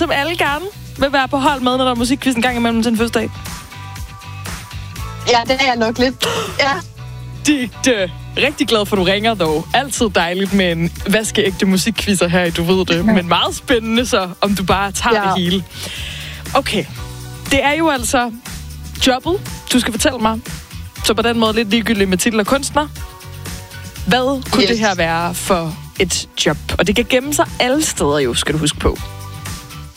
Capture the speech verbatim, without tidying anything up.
som alle gerne vil være på hold med, når der er musikquiz en gang imellem til en fødselsdag? Ja, det er jeg nok lidt. Ja. Digte. Rigtig glad for, at du ringer, dog. Altid dejligt med en vaskeægte musikquizzer her, du ved det. Men meget spændende så, om du bare tager ja. det hele. Okay. Det er jo altså jobbet, du skal fortælle mig. Så på den måde lidt ligegyldigt med titel og kunstner. Hvad kunne yes. det her være for et job? Og det kan gemme sig alle steder jo, skal du huske på.